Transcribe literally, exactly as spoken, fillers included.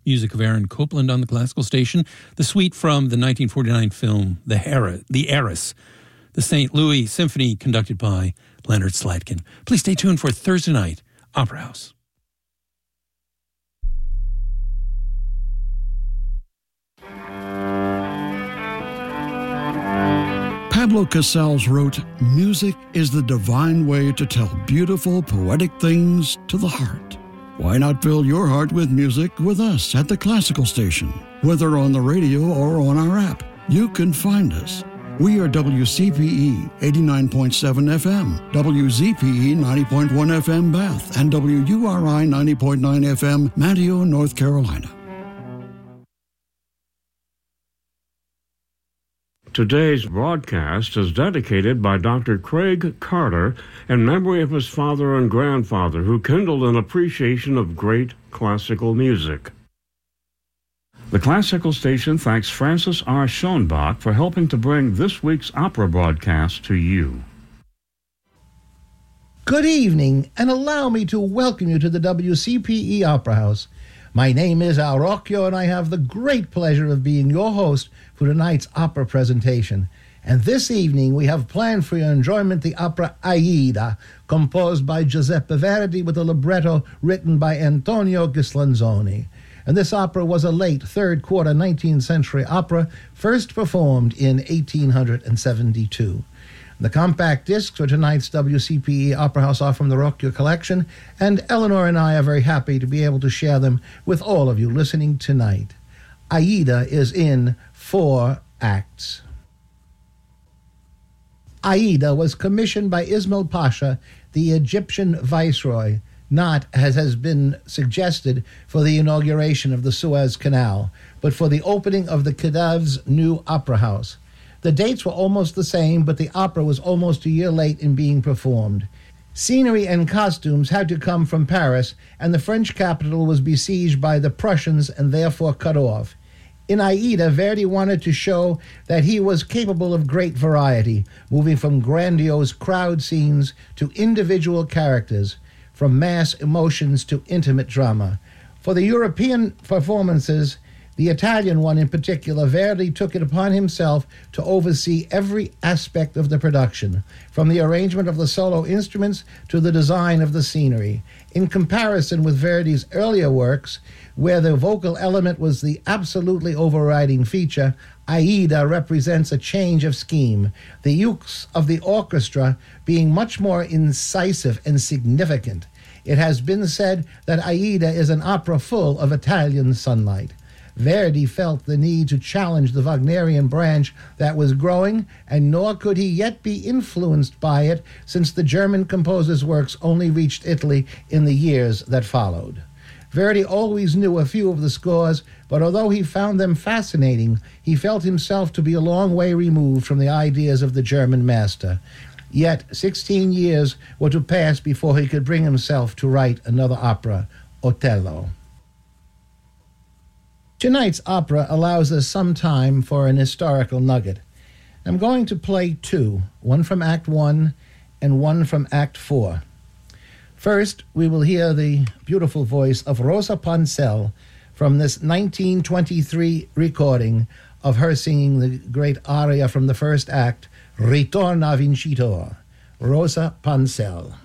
Music of Aaron Copland on the Classical Station. The suite from the nineteen forty-nine film The Heiress, The Heiress, the Saint Louis Symphony, conducted by Leonard Slatkin. Please stay tuned for Thursday night, Opera House. Pablo Casals wrote, "Music is the divine way to tell beautiful, poetic things to the heart." Why not fill your heart with music with us at the Classical Station? Whether on the radio or on our app, you can find us. We are W C P E eighty-nine point seven F M, W Z P E ninety point one F M Bath, and W U R I ninety point nine F M Manteo, North Carolina. Today's broadcast is dedicated by Doctor Craig Carter in memory of his father and grandfather, who kindled an appreciation of great classical music. The Classical Station thanks Francis R. Schoenbach for helping to bring this week's opera broadcast to you. Good evening, and allow me to welcome you to the W C P E Opera House. My name is Al Rocchio, and I have the great pleasure of being your host for tonight's opera presentation. And this evening we have planned for your enjoyment the opera Aida, composed by Giuseppe Verdi with a libretto written by Antonio Ghislanzoni. And this opera was a late third-quarter nineteenth century opera, first performed in eighteen seventy-two. The compact discs for tonight's W C P E Opera House are from the Rocchio collection, and Eleanor and I are very happy to be able to share them with all of you listening tonight. Aida is in four acts. Aida was commissioned by Ismail Pasha, the Egyptian viceroy, not, as has been suggested, for the inauguration of the Suez Canal, but for the opening of the Khedive's new opera house. The dates were almost the same, but the opera was almost a year late in being performed. Scenery and costumes had to come from Paris, and the French capital was besieged by the Prussians and therefore cut off. In Aida, Verdi wanted to show that he was capable of great variety, moving from grandiose crowd scenes to individual characters, from mass emotions to intimate drama. For the European performances, the Italian one in particular, Verdi took it upon himself to oversee every aspect of the production, from the arrangement of the solo instruments to the design of the scenery. In comparison with Verdi's earlier works, where the vocal element was the absolutely overriding feature, Aida represents a change of scheme, the use of the orchestra being much more incisive and significant. It has been said that Aida is an opera full of Italian sunlight. Verdi felt the need to challenge the Wagnerian branch that was growing, and nor could he yet be influenced by it, since the German composer's works only reached Italy in the years that followed. Verdi always knew a few of the scores, but although he found them fascinating, he felt himself to be a long way removed from the ideas of the German master. Yet sixteen years were to pass before he could bring himself to write another opera, Otello. Tonight's opera allows us some time for an historical nugget. I'm going to play two, one from Act One and one from Act Four. First, we will hear the beautiful voice of Rosa Pansel from this nineteen twenty-three recording of her singing the great aria from the first act, Ritorna Vincitor, Rosa Pansel.